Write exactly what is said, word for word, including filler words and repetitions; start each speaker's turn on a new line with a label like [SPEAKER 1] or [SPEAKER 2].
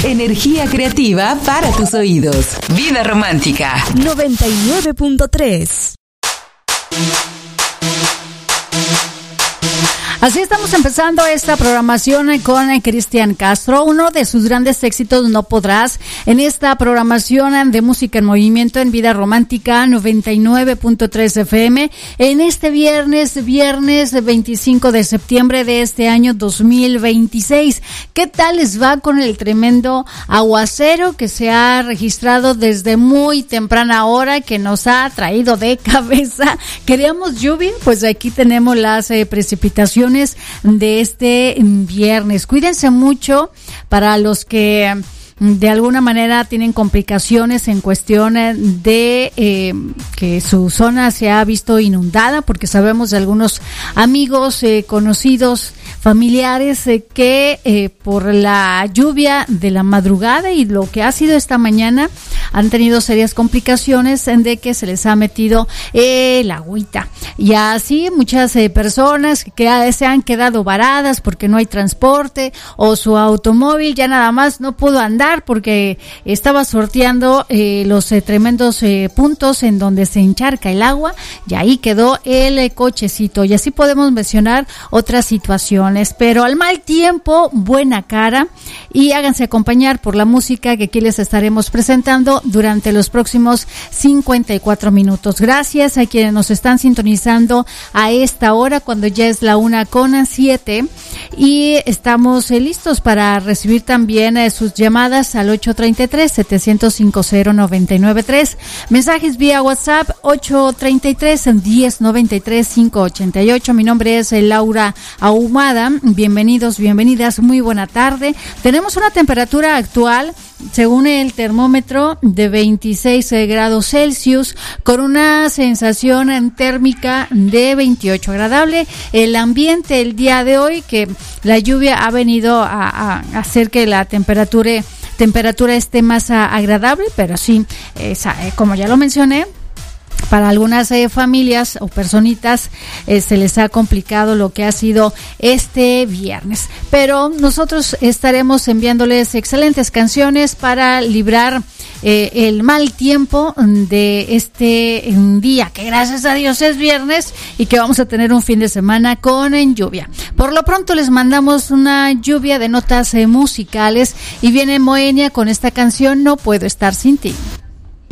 [SPEAKER 1] Energía creativa para tus oídos. Vida Romántica
[SPEAKER 2] noventa y nueve punto tres.
[SPEAKER 3] Así estamos empezando esta programación con Cristian Castro, uno de sus grandes éxitos, No Podrás, en esta programación de música en movimiento en Vida Romántica noventa y nueve punto tres F M, en este viernes, viernes veinticinco de septiembre de este año dos mil veintiséis. ¿Qué tal les va con el tremendo aguacero que se ha registrado desde muy temprana hora, que nos ha traído de cabeza? ¿Queríamos lluvia? Pues aquí tenemos las eh, precipitaciones de este viernes. Cuídense mucho para los que de alguna manera tienen complicaciones en cuestión de eh, que su zona se ha visto inundada, porque sabemos de algunos amigos, eh, conocidos, familiares eh, que eh, por la lluvia de la madrugada y lo que ha sido esta mañana han tenido serias complicaciones en de que se les ha metido eh, el agüita. Y así muchas eh, personas que ah, se han quedado varadas porque no hay transporte, o su automóvil ya nada más no pudo andar porque estaba sorteando eh, los eh, tremendos eh, puntos en donde se encharca el agua, y ahí quedó el eh, cochecito. Y así podemos mencionar otras situaciones, pero al mal tiempo, buena cara, y háganse acompañar por la música que aquí les estaremos presentando durante los próximos cincuenta y cuatro minutos. Gracias a quienes nos están sintonizando a esta hora, cuando ya es la una con siete, y estamos eh, listos para recibir también eh, sus llamadas al ocho treinta y tres, setecientos cincuenta, noventa y nueve tres, mensajes vía WhatsApp ocho treinta y tres, diez noventa y tres, quinientos ochenta y ocho. Mi nombre es Laura Ahumada. Bienvenidos, bienvenidas, muy buena tarde. Tenemos una temperatura actual, según el termómetro, de veintiséis grados Celsius, con una sensación térmica de veintiocho. Agradable el ambiente el día de hoy, que la lluvia ha venido a, a hacer que la temperatura temperatura esté más a, agradable, pero sí, esa, eh, como ya lo mencioné, para algunas eh, familias o personitas eh, se les ha complicado lo que ha sido este viernes. Pero nosotros estaremos enviándoles excelentes canciones para librar eh, el mal tiempo de este un día que gracias a Dios es viernes y que vamos a tener un fin de semana con en lluvia. Por lo pronto les mandamos una lluvia de notas eh, musicales, y viene Moenia con esta canción No Puedo Estar Sin Ti.